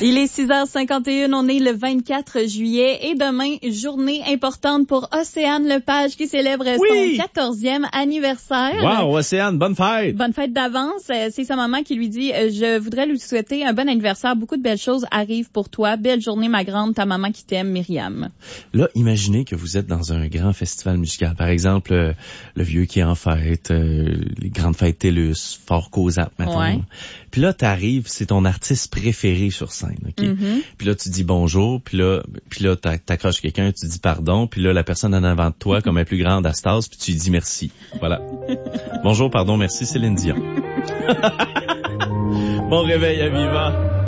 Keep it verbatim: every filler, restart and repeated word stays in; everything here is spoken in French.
Il est six heures cinquante et une, on est le vingt-quatre juillet et demain, journée importante pour Océane Lepage qui célèbre oui. son quatorzième anniversaire. Wow, Océane, bonne fête! Bonne fête d'avance. C'est sa maman qui lui dit « Je voudrais lui souhaiter un bon anniversaire. Beaucoup de belles choses arrivent pour toi. Belle journée, ma grande, ta maman qui t'aime, Myriam. » Là, imaginez que vous êtes dans un grand festival musical. Par exemple, euh, le Vieux qui est en fête, euh, les grandes fêtes TELUS, Fort Cosap, maintenant. Ouais. Puis là, t'arrives, c'est ton artiste préféré sur scène, OK? Mm-hmm. Puis là, tu dis bonjour, puis là, puis là, t'accroches quelqu'un, tu dis pardon, puis là, la personne en avant de toi, comme elle est plus grande, elle se tasse, puis tu lui dis merci. Voilà. Bonjour, pardon, merci, Céline Dion. Bon réveil à Viva.